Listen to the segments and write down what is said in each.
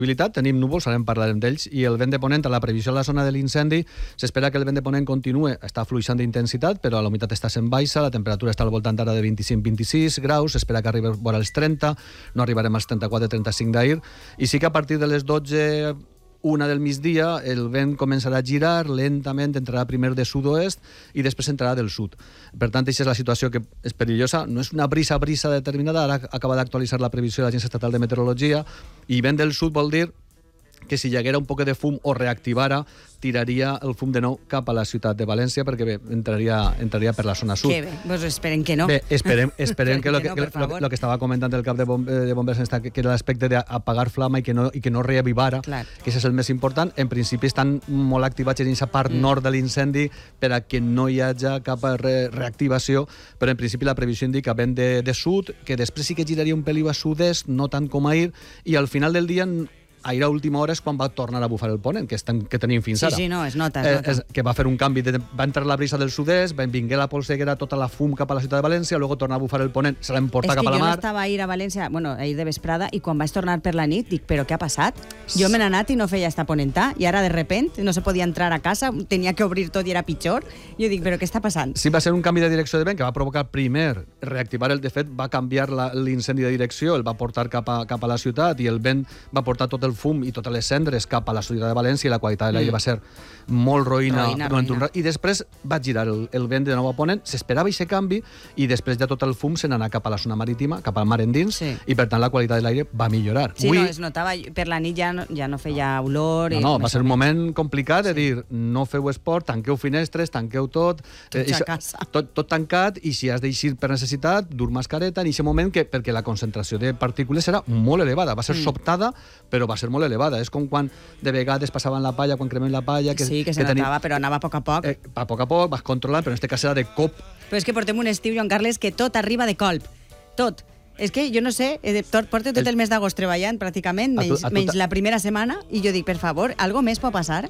tenim núvols, ara en parlarem d'ells, i el vent de ponent, a la previsió de la zona de l'incendi, s'espera que el vent de ponent continue, està fluixant d'intensitat, però la humitat està sent baixa, la temperatura està al voltant ara de 25-26 graus, s'espera que arribi vora els 30, no arribarem als 34-35 d'ahir, i sí que a partir de les 12, 1 del migdia, el vent començarà a girar lentament, entrarà primer de sud-oest i després entrarà del sud. Per tant, aquesta és la situació que és perillosa. No és una brisa determinada, ara acaba d'actualitzar la previsió de l'Agència Estatal de Meteorologia, i vent del sud vol dir que si hi haguera un poc de fum o reactivara, tiraria el fum de nou cap a la ciutat de València, perquè bé, entraria per la zona sud. Que bé, doncs esperem que no. Bé, esperem que lo que estava comentant el cap de bombers que era l'aspecte d'apagar flama i que no reavivara, que això és el més important. En principi estan molt activats en aquesta part nord de l'incendi per a que no hi hagi cap reactivació, però en principi la previsió indica vent de sud, que després sí que giraria un peliu a sud-est, no tant com ahir, i al final del dia ahir a última hora és quan va tornar a bufar el ponent, que tenim fins ara. Sí, no, es nota. Que va fer un canvi, va entrar la brisa del sud-est, vingué la polseguera, tota la fum cap a la ciutat de València, luego tornar a bufar el ponent, se l'emporta cap a la mar. És que jo no estava ahir a València, ahir de vesprada, i quan vaig tornar per la nit, dic, però què ha passat? Jo me n'he anat i no feia esta ponentà, i ara de repente no se podia entrar a casa, tenia que obrir tot i era pitjor. Jo dic, però què està passant? Sí, va ser un canvi de direcció de vent que va provocar primer reactivar de fet, va canviar l'incendi de direcció, el va portar cap a la ciutat, i el vent va portar tot el fum i totes les cendres cap a la ciutat de València, i la qualitat de l'aire va ser molt roïna. I després va girar el vent de nou a ponent, s'esperava aquest canvi, i després ja tot el fum se n'anà cap a la zona marítima, cap al mar endins, i per tant la qualitat de l'aire va millorar. Sí, no, es notava, per la nit ja no feia olor. No, va ser un moment complicat de dir, no feu esport, tanqueu finestres, tanqueu tot, tot tancat, i si has d'eixir per necessitat, dur mascareta en aquest moment, perquè la concentració de partícules era molt elevada, va ser sobtada, però va ser molt elevada. És com quan de vegades passaven la palla, quan cremem la palla... Sí, que se notava, però anava a poc a poc. A poc, vas controlant, però en aquest cas era de cop. Però és que portem un estiu, Joan Carles, que tot arriba de colp. Tot. És que jo no sé, porto tot el mes d'agost treballant, pràcticament, menys la primera setmana, i jo dic, per favor, algo més pot passar?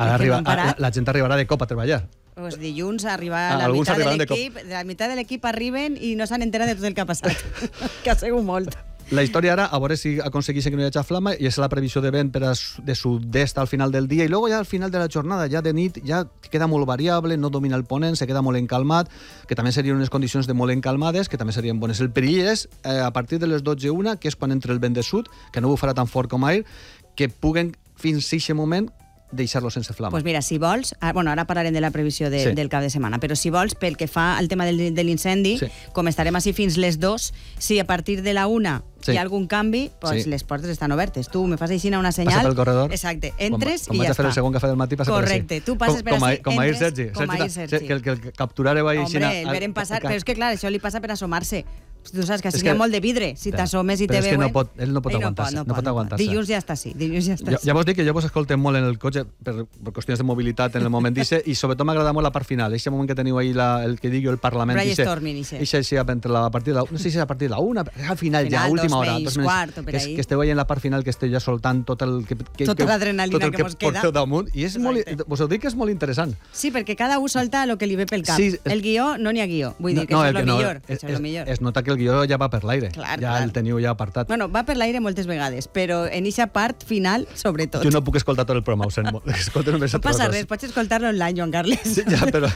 La gent arribarà de cop a treballar. Pues dilluns arriba la meitat de l'equip arriben i no s'han enterat de tot el que ha passat. Que ha sigut molt. La història ara, a veure si aconsegueixen que no hi hagi flama, i és la previsió de vent de sud-est al final del dia, i luego ja al final de la jornada, ja de nit, ja queda molt variable, no domina el ponent, se queda molt encalmat, que també serien unes condicions de molt encalmades, que també serien bones. El perill és, a partir de les 12:01, que és quan entra el vent de sud, que no bufarà tan fort com ahir, que puguen fins a aquest moment deixar-lo sense flama. Doncs mira, si vols, ara parlarem de la previsió del cap de setmana, però si vols, pel que fa al tema de l'incendi, com estarem així fins les 2, si a partir de la 1 hi ha algun canvi, doncs les portes estan obertes. Tu me fas així una senyal... Passa pel corredor. Exacte, entres i ja està. Com vaig a fer el segon cafè del matí, passa per així. Correcte, tu passes per així, com ahir Sergi. Que el capturareu així... Hombre, el verem passar, però és que clar, això li passa per assomar-se. Tu saps que hi ha molt de vidre, si t'assomes i te veuen... Però és que ell no pot aguantar-se. Dilluns ja està així, Ja vos dic que jo vos escoltem molt en el cotxe per qüestions de mobilitat en el moment d'eixe, i sobretot m'agrada molt la part final, eixe moment que teniu ahir, el que digui el Parlament, eixe a partir de la... No sé si a partir de la 1, al final ja, a última hora, que esteu ahí en la part final, que esteu ja soltant tota l'adrenalina que mos queda. Porteu damunt, i vos ho dic que és molt interessant. Sí, perquè cada un solta el que li ve pel cap. El guió no n'hi ha guió, vull dir que això és el millor. Es nota que el guió ja va per l'aire, ja el teniu ja apartat. Bueno, va per l'aire moltes vegades, però en eixa part final, sobretot. Jo no puc escoltar tot el programa, ho sent molt. No passa res, pots escoltar-lo online, Joan Carles. Sí, ja, però...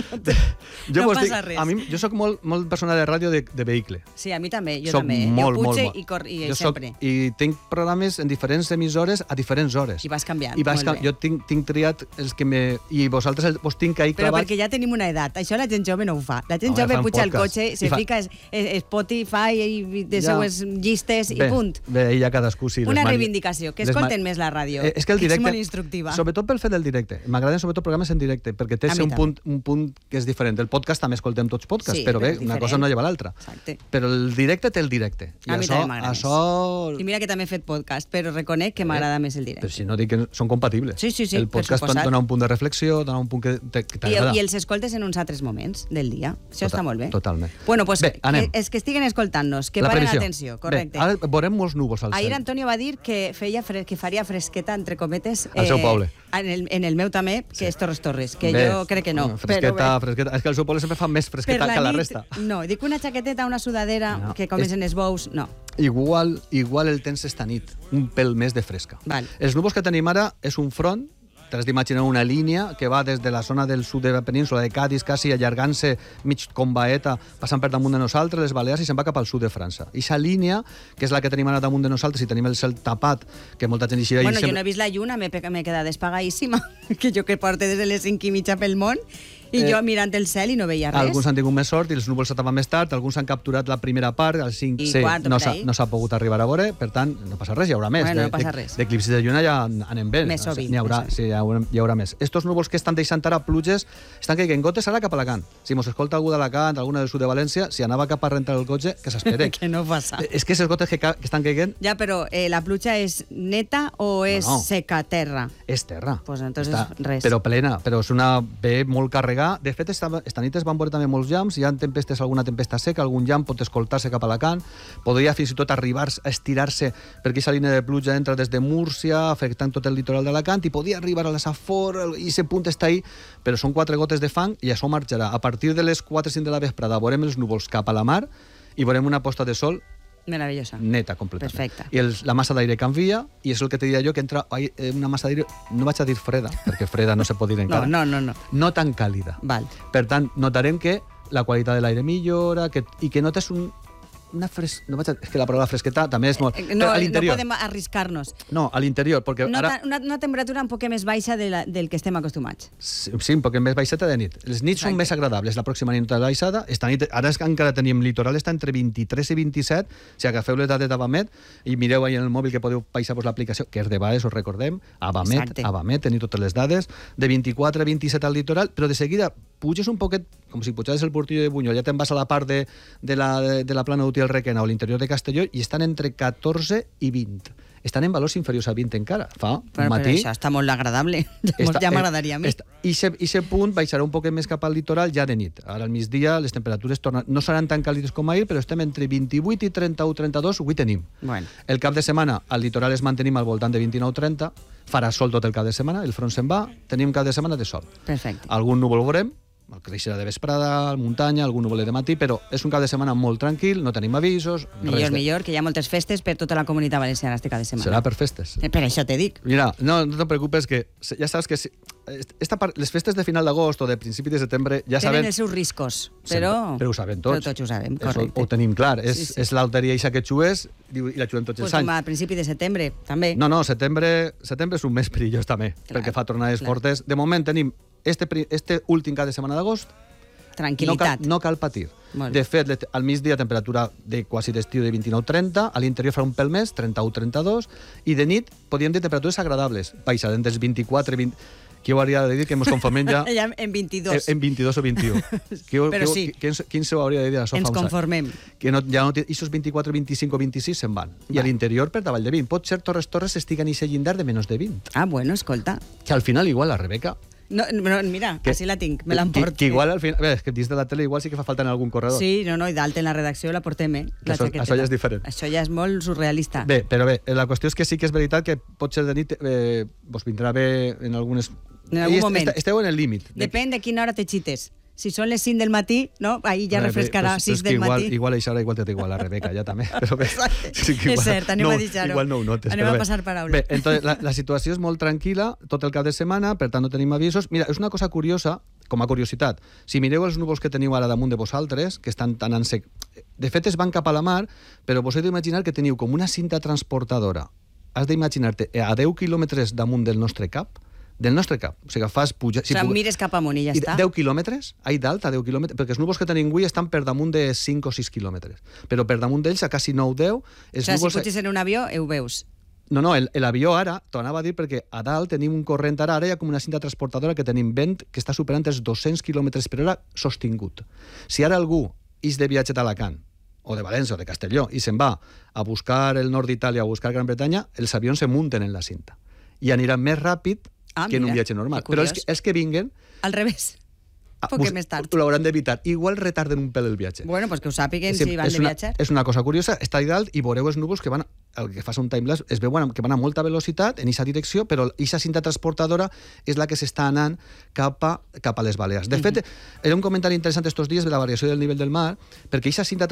No passa res. Jo soc molt persona de ràdio de vehicle. Sí, a mi també, jo també. Jo puig i sempre. I tinc programes en diferents emissores a diferents hores. I vas canviant, molt bé. Jo tinc triat els que me... I vosaltres vos tinc ahí clavat... Però perquè ja tenim una edat, això la gent jove no ho fa. La gent jove puja al cotxe, se fica Spotify i de seues llistes i punt. Bé, ja cadascú sí. Una reivindicació, que escolten més la ràdio, que és molt instructiva. Sobretot pel fet del directe. M'agraden sobretot programes en directe, perquè té un punt que és diferent. El podcast també escoltem tots podcasts, però bé, una cosa no lleva l'altra. Però el directe té el directe. A mi també m'agrada més. I mira que també he fet podcast, però reconec que m'agrada més el directe. Però si no dic que són compatibles. Sí, el podcast dona un punt de reflexió, dona un punt que t'agrada. I els escoltes en uns altres moments del dia. Això està molt bé. Totalment. Bueno, doncs, és que estiguen escoltant-nos, que paren atenció, correcte. Bé, ara veurem molts núvols al cel. Ahir Antonio va dir que faria fresqueta, entre cometes, al seu poble. En el meu també, que és Torres, que jo crec que no. Fresqueta. És que el seu poble sempre fa més fresqueta que la resta. No, dic una jaqueteta, una sudadera, que comencen els bous, no. Igual el temps esta nit, un pèl més de fresca. Els núvols que tenim ara és un front, t'has d'imaginar una línia que va des de la zona del sud de la península de Cádiz, quasi allargant-se mig com baeta, passant per damunt de nosaltres, les Balears, i se'n va cap al sud de França. I aquesta línia, que és la que tenim ara damunt de nosaltres, i tenim el cel tapat, que molta gent hi... Bueno, jo no he vist la lluna, m'he quedat despagadíssima, que jo que porto des de les 5:30 pel món, i jo mirant el cel i no veia res. Alguns han tingut més sort i els núvols s'ataven més tard, alguns han capturat la primera part, als 5 no s'ha pogut arribar a veure, per tant, no passa res, hi haurà més. Bueno, no passa res. D'eclipsis de lluna ja anem bé. Més sovint. Hi haurà més. Estos núvols que estan deixant ara pluges estan caient gotes ara cap a Alacant. Si mos escolta algú d'Alacant, alguna del sud de València, si anava cap a rentar el cotxe, que s'espere. Que no passa. És que aquestes gotes que estan caient... Ja, però la pluja és neta o és seca terra? És terra. Pues entonces res. Però plena, però és una ve molt carregada. De fet, esta nit es van veure també molts llamps, hi ha tempestes, alguna tempesta seca, algun llamp pot escoltar-se cap a Alacant, podria fins i tot arribar a estirar-se perquè aquesta línia de pluja entra des de Múrcia, afectant tot el litoral d'Alacant, i podria arribar a la Safor, i aquest punt està ahí, però són 4 gotes de fang i això marxarà. A partir de les 4-5 de la vesprada veurem els núvols cap a la mar i veurem una posta de sol meravellosa. Neta, completament. Perfecte. I la massa d'aire canvia, i és el que te diria jo, que entra una massa d'aire, no vaig a dir freda, perquè freda no se pot dir encara. No tan càlida. Val. Per tant, notarem que la qualitat de l'aire millora, i que notes és que la paraula fresqueta també és molt... No podem arriscar-nos. No, a l'interior, perquè ara... Una temperatura un poc més baixa del que estem acostumats. Sí, un poc més baixeta de nit. Les nits són més agradables, la pròxima nit baixada. Esta nit, ara encara tenim litoral, està entre 23 i 27, si agafeu les dades d'Avamet i mireu ahí en el mòbil que podeu baixar-vos l'aplicació, que és de Baes, us recordem, Avamet, teniu totes les dades, de 24 a 27 al litoral, però de seguida puges un poquet, com si pujaves el Portillo de Buñol, ja te'n vas a la part de la plana d'Utiel Requena o l'interior de Castelló, i estan entre 14 i 20. Estan en valors inferiors a 20 encara. Fa un matí... Però això està molt agradable. Ja m'agradaria a mi. I aquest punt baixarà un poc més cap al litoral ja de nit. Ara al migdia les temperatures no seran tan càlides com ahir, però estem entre 28 i 31-32, avui tenim. El cap de setmana al litoral es mantenim al voltant de 29-30, farà sol tot el cap de setmana, el front se'n va, tenim cap de setmana de sol. Perfecte. Algun núvol veurem, el creixerà de vesprada, al muntanya, algun núvol de matí, però és un cap de setmana molt tranquil, no tenim avisos... Millor, que hi ha moltes festes per tota la comunitat valenciana este cap de setmana. Serà per festes. Per això te dic. Mira, no te preocupes, que ja saps que les festes de final d'agost o de principi de setembre ja saben... Tenen els seus riscos, però ho saben tots. Però tots ho sabem, correcte. Ho tenim clar. És l'alteria eixa que xues i la xuem tots els anys. A principi de setembre, també. No, setembre és un mes perillós, també, perquè fa tornades fortes. De moment tenim este últim cap de setmana d'agost, tranquil·litat. No cal patir. De fet, al migdia temperatura de quasi d'estiu de 29-30, a l'interior farà un pèl més, 31-32, i de nit podríem dir temperatures agradables, baixant dels 24-20... Qui ho hauria de dir que ens conformem ja... En 22. En 22 o 21. Però sí. Quin se ho hauria de dir a això? Ens conformem. Que ja no, aquests 24, 25 o 26 se'n van. I a l'interior per davall de 20. Pot ser Torres estiguen i llindar de menys de 20. Ah, bueno, escolta. Que al final igual la Rebeca... No, mira, així la tinc, me l'emporto. Que igual al final... Bé, és que dins de la tele igual sí que fa falta en algun corredor. Sí, i d'alta en la redacció la portem, Això ja és diferent. Això ja és molt surrealista. Però la qüestió és que sí que és veritat que pot ser de nit, vos vindrà bé en algunes... En algun moment. Esteu en el límit. Depèn de quina hora te xites. Si són les 5 del matí, no? Ahí ja refrescarà 6 del matí. Igual això igual té igual la Rebeca, ja també. Però bé, és cert, anem a deixar-ho. Igual no ho notes. Anem a passar paraula. Bé, entonces, la situació és molt tranquil·la tot el cap de setmana, per tant no tenim avisos. Mira, és una cosa curiosa, com a curiositat. Si mireu els núvols que teniu ara damunt de vosaltres, que estan tan en sec... De fet, es van cap a la mar, però vos heu d'imaginar que teniu com una cinta transportadora. Has d'imaginar-te a 10 quilòmetres damunt del nostre cap, o sigui, fas pujar... mires cap amunt i ja està. 10 quilòmetres, ahí dalt, a 10 quilòmetres, perquè els núvols que tenim avui estan per damunt de 5 o 6 quilòmetres, però per damunt d'ells, a quasi 9-10... Si puges en un avió, ho veus. No, l'avió ara, t'ho anava a dir perquè a dalt tenim un corrent ara hi ha com una cinta transportadora que tenim vent que està superant els 200 quilòmetres per hora sostingut. Si ara algú és de viatge d'Alacant, o de València o de Castelló, i se'n va a buscar el nord d'Itàlia o a buscar Gran Bretanya, els avions se munten en la cinta i aniran més ràpid que en un viatge normal. Però els que vinguen... Al revés. Poc més tard. L'hauran d'evitar. Igual retarden un pel el viatge. Bueno, pues que ho sàpiguen si van de viatge. És una cosa curiosa, està allà dalt i veureu els núvols que van, el que fas un timelapse, es veuen que van a molta velocitat en aquesta direcció, però aquesta cinta transportadora és la que s'està anant cap a les Balears. De fet, era un comentari interessant estos dies de la variació del nivell del mar, perquè aquesta cinta